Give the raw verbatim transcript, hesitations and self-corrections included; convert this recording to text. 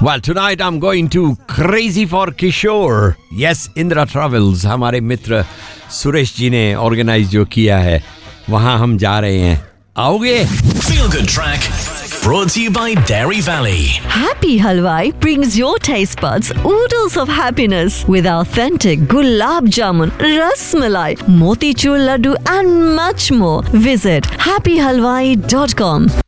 Well, tonight I'm going to Crazy for Kishore. Yes, Indra Travels. हमारे मित्र सुरेश जी ने organise जो किया है, वहाँ हम जा रहे हैं. आओगे? Feel Good Track. Brought to you by Dairy Valley. Happy Halwai brings your taste buds oodles of happiness with authentic gulab jamun, ras malai, motichur laddu and much more. Visit happy halwai dot com.